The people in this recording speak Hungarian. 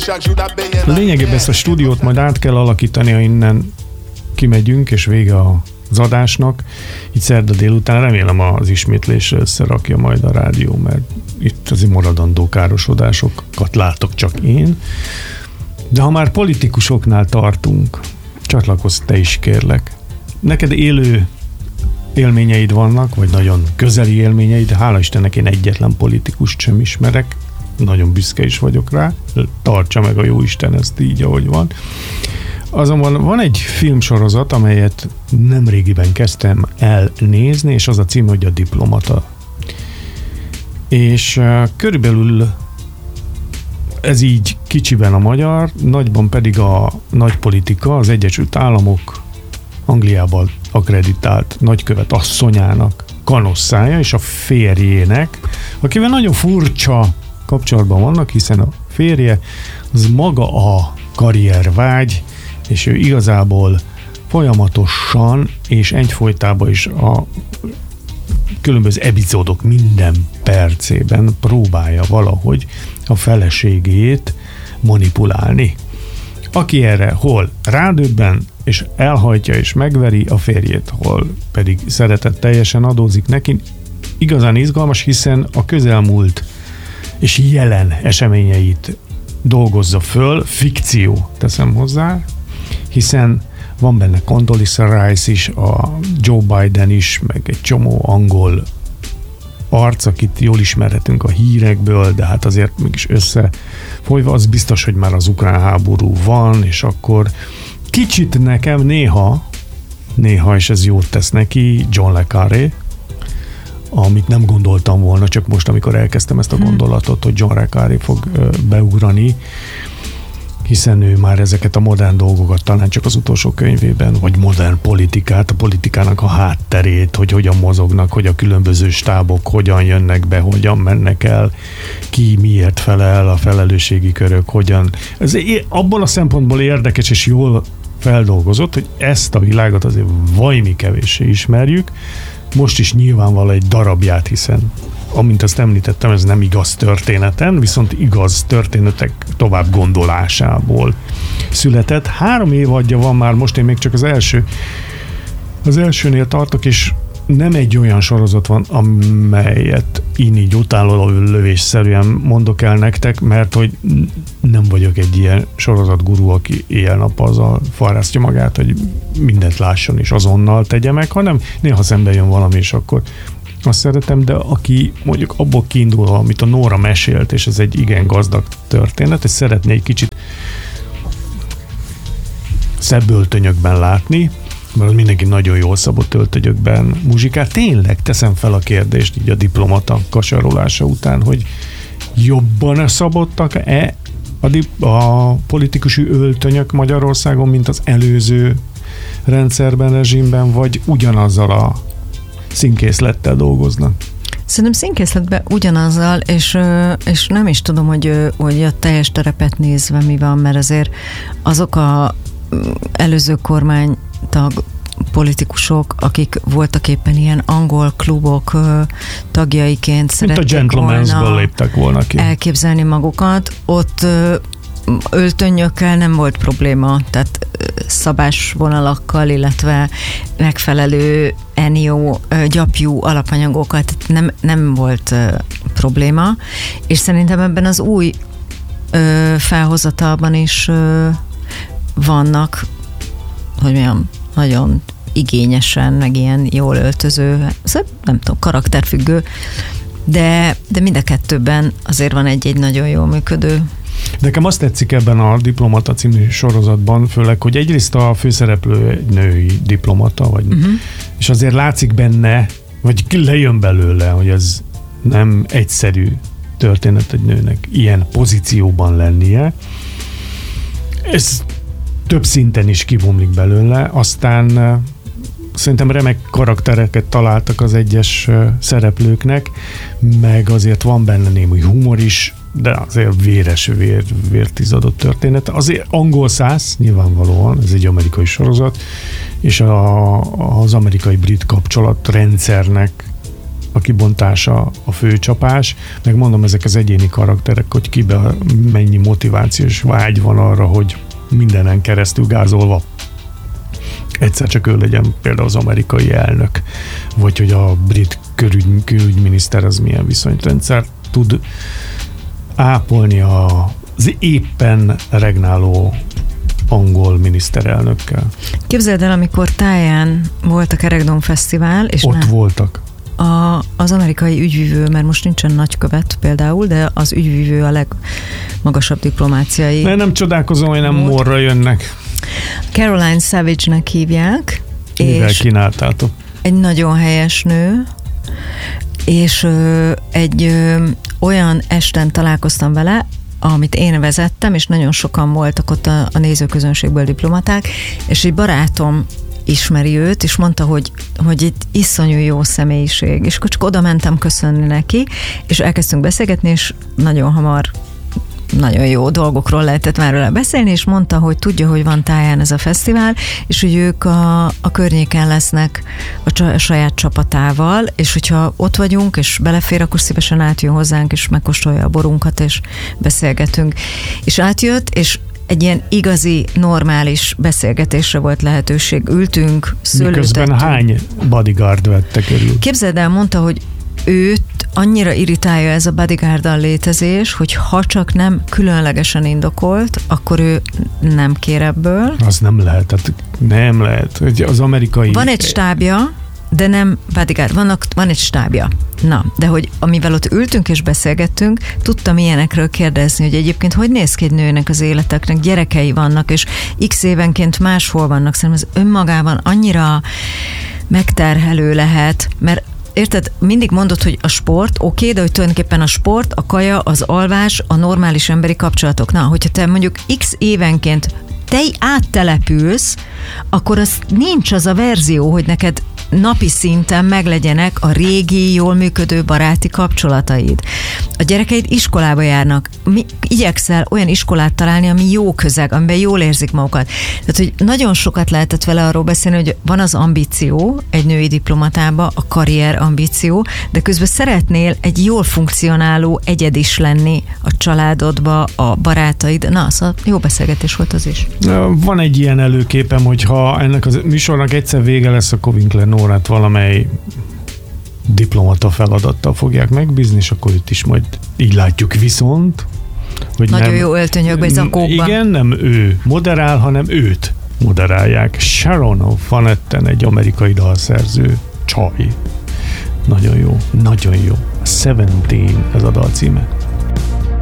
Lényegében ezt a stúdiót majd át kell alakítani, ha innen kimegyünk, és vége az adásnak. Itt szerda délután remélem az ismétlésre összerakja majd a rádió, mert itt azért maradandó károsodásokat látok csak én. De ha már politikusoknál tartunk, csatlakozz te is, kérlek. Neked élő élményeid vannak, vagy nagyon közeli élményeid, hála Istennek én egyetlen politikust sem ismerek, nagyon büszke is vagyok rá, tartsa meg a jóisten ezt így, ahogy van. Azonban van egy filmsorozat, amelyet nemrégiben kezdtem el nézni, és az a cím, hogy A diplomata. És körülbelül ez így kicsiben a magyar, nagyban pedig a nagypolitika, az Egyesült Államok Angliában akreditált nagykövet asszonyának kanosszája, és a férjének, akivel nagyon furcsa kapcsolatban vannak, hiszen a férje az maga a karriervágy, és ő igazából folyamatosan és egyfolytában is a különböző epizódok minden percében próbálja valahogy a feleségét manipulálni. Aki erre hol rádöbben, és elhajtja és megveri a férjét, hol pedig szeretetteljesen adózik neki. Igazán izgalmas, hiszen a közelmúlt és jelen eseményeit dolgozza föl, fikció, teszem hozzá, hiszen van benne Condoleezza Rice is, a Joe Biden is, meg egy csomó angol arc, akit jól ismerhetünk a hírekből, de hát azért mégis összefolyva, az biztos, hogy már az ukrán háború van, és akkor kicsit nekem néha, és ez jót tesz neki, John le Carré, amit nem gondoltam volna, csak most, amikor elkezdtem ezt a gondolatot, hogy John le Carré fog beugrani, hiszen ő már ezeket a modern dolgokat talán csak az utolsó könyvében, vagy modern politikát, a politikának a hátterét, hogy hogyan mozognak, hogy a különböző stábok hogyan jönnek be, hogyan mennek el, ki miért felel, a felelősségi körök, hogyan. Ez abból a szempontból érdekes és jól feldolgozott, hogy ezt a világot azért vajmi kevéssé ismerjük, most is nyilvánvaló egy darabját, hiszen amint azt említettem, ez nem igaz történeten, viszont igaz történetek tovább gondolásából született. 3 évadja van már, most én még csak az elsőnél tartok, és nem egy olyan sorozat van, amelyet én így utáló lövésszerűen mondok el nektek, mert hogy nem vagyok egy ilyen sorozatgurú, aki éjjel-nap azzal farrasztja magát, hogy mindent lásson és azonnal tegye meg, hanem néha szembe jön valami, és akkor azt szeretem, de aki mondjuk abból kiindulva, amit a Nóra mesélt, és ez egy igen gazdag történet, és szeretné egy kicsit szebb öltönyökben látni, mert mindenki nagyon jól szabott öltönyökben muzsikál. Tényleg teszem fel a kérdést így a diplomata kasarolása után, hogy jobban szabottak-e a politikusi öltönyök Magyarországon, mint az előző rendszerben, rezsimben, vagy ugyanazzal a színkészlettel dolgoznak? Szerintem színkészletben ugyanazzal, és nem is tudom, hogy a teljes terepet nézve mi van, mert azért azok a előző kormánytag politikusok, akik voltak éppen ilyen angol klubok tagjaiként szerették volna léptek volna ki. Elképzelni magukat, ott öltönyökkel nem volt probléma, tehát szabás vonalakkal, illetve megfelelő ENIO gyapjú alapanyagokat nem volt probléma, és szerintem ebben az új felhozatalban is vannak, hogy mondjam, nagyon igényesen, meg ilyen jól öltöző, nem tudom, karakterfüggő, de mind a kettőben azért van egy nagyon jól működő. Nekem azt tetszik ebben a Diplomata című sorozatban, főleg, hogy egyrészt a főszereplő egy női diplomata, vagy, és azért látszik benne, vagy lejön belőle, hogy ez nem egyszerű történet egy nőnek ilyen pozícióban lennie. Ez több szinten is kibomlik belőle, aztán szerintem remek karaktereket találtak az egyes szereplőknek, meg azért van benne némi humor is, de azért véres, vértizadott történet. Azért angol száz, nyilvánvalóan, ez egy amerikai sorozat, és az amerikai-brit kapcsolatrendszernek a kibontása a főcsapás, meg mondom, ezek az egyéni karakterek, hogy kiben mennyi motivációs vágy van arra, hogy mindenen keresztül gázolva egyszer csak ő legyen például az amerikai elnök, vagy hogy a brit külügyminiszter az milyen viszonyrendszer tud ápolni az éppen regnáló angol miniszterelnökkel. Képzeld el, amikor táján volt a Kerekdom Fesztivál, és ott voltak. Az amerikai ügyvivő, mert most nincsen nagykövet például, de az ügyvivő a legmagasabb diplomáciai. De nem csodálkozom, hogy nem morra jönnek. Caroline Savage-nek hívják. Mivel kínáltátok? Egy nagyon helyes nő, és egy olyan esten találkoztam vele, amit én vezettem, és nagyon sokan voltak ott a nézőközönségből diplomaták, és egy barátom ismeri őt, és mondta, hogy itt iszonyú jó személyiség, és akkor csak oda mentem köszönni neki, és elkezdtünk beszélgetni, és nagyon hamar nagyon jó dolgokról lehetett már vele beszélni, és mondta, hogy tudja, hogy van táján ez a fesztivál, és hogy ők a környéken lesznek a saját csapatával, és hogyha ott vagyunk, és belefér, akkor szívesen átjön hozzánk, és megkóstolja a borunkat, és beszélgetünk. És átjött, és egy ilyen igazi, normális beszélgetésre volt lehetőség. Ültünk, szőlőtettünk. Miközben hány bodyguard vette körül? Képzeld el, mondta, hogy őt annyira irritálja ez a bodyguarddal létezés, hogy ha csak nem különlegesen indokolt, akkor ő nem kér ebből. Az nem lehet, tehát nem lehet. Az amerikai... Van egy stábja, de nem bodyguard, van egy stábja. Na, de hogy amivel ott ültünk és beszélgettünk, tudtam ilyenekről kérdezni, hogy egyébként hogy néz ki egy nőnek az életeknek, gyerekei vannak, és x évenként máshol vannak. Szerintem ez önmagában annyira megterhelő lehet, mert érted, mindig mondod, hogy a sport, oké, de hogy tulajdonképpen a sport, a kaja, az alvás, a normális emberi kapcsolatok. Na, hogyha te mondjuk x évenként te áttelepülsz, akkor az nincs az a verzió, hogy neked napi szinten meglegyenek a régi, jól működő baráti kapcsolataid. A gyerekeid iskolába járnak. Igyekszel olyan iskolát találni, ami jó közeg, amiben jól érzik magukat. Tehát, hogy nagyon sokat lehetett vele arról beszélni, hogy van az ambíció egy női diplomatába, a karrier ambíció, de közben szeretnél egy jól funkcionáló egyed is lenni a családodba, a barátaid. Na, szóval jó beszélgetés volt az is. Van egy ilyen előképem, hogyha ennek a műsornak egyszer vége lesz, a Winkler Nórát valamely diplomata feladattal fogják megbízni, és akkor itt is majd így látjuk viszont, hogy nagyon nem, jó öltönyökbe, zakókba. Igen, nem ő moderál, hanem őt moderálják. Sharon Van Etten, egy amerikai dalszerző, csaj. Nagyon jó, nagyon jó. 17 ez a dal címe.